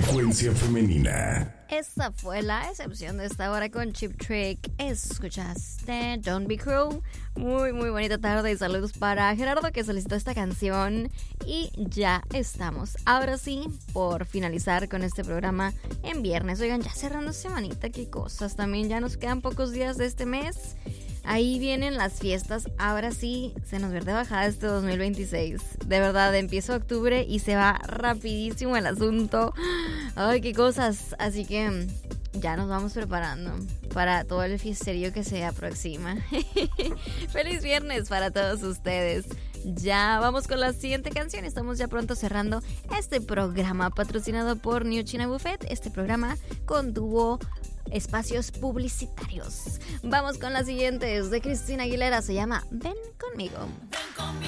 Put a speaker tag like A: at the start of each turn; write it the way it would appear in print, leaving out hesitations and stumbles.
A: Frecuencia femenina.
B: Esa fue la excepción de esta hora con Cheap Trick. Escuchaste Don't Be Cruel. Muy bonita tarde y saludos para Gerardo que solicitó esta canción. Y ya estamos, ahora sí, por finalizar con este programa en viernes. Oigan, ya cerrando semanita, qué cosas. También ya nos quedan pocos días de este mes. Ahí vienen las fiestas. Ahora sí, se nos ve de bajada este 2026. De verdad, empieza octubre y se va rapidísimo el asunto. Ay, qué cosas. Así que ya nos vamos preparando para todo el fiesterío que se aproxima. Feliz viernes para todos ustedes. Ya vamos con la siguiente canción. Estamos ya pronto cerrando este programa patrocinado por New China Buffet. Este programa con dúo espacios publicitarios. Vamos con la siguiente, es de Cristina Aguilera, se llama Ven conmigo.